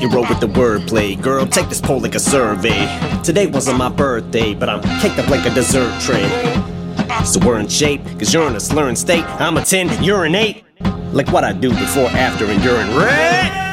You wrote with the wordplay. Girl, take this poll like a survey. Today wasn't my birthday, but I'm caked up like a dessert tray. So we're in shape, cause you're in a slurring state. I'm a 10, you're an 8. Like what I do before, after, and during. Red!